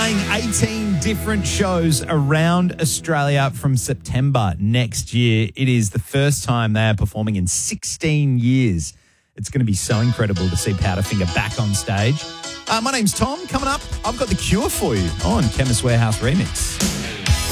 playing 18 different shows around Australia from September next year. It is the first time they are performing in 16 years. It's going to be so incredible to see Powderfinger back on stage. My name's Tom. Coming up, I've got The Cure for you on Chemist Warehouse Remix.